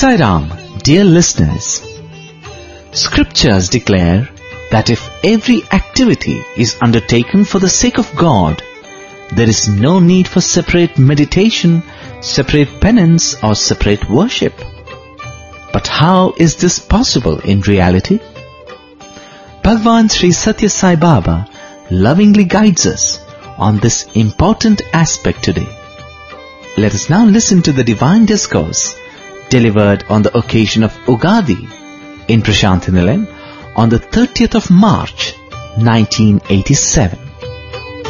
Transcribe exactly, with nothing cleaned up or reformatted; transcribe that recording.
Sai Ram, dear listeners, scriptures declare that if every activity is undertaken for the sake of God, there is no need for separate meditation, separate penance or separate worship. But how is this possible in reality? Bhagwan Sri Satya Sai Baba lovingly guides us on this important aspect today. Let us now listen to the divine discourse delivered on the occasion of Ugadi in Prashanthi Nilayam on the thirtieth of March nineteen eighty-seven.